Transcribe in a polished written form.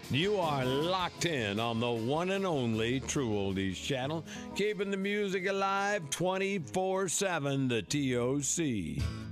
You are locked in on the one and only True Oldies channel, keeping the music alive 24/7, the TOC.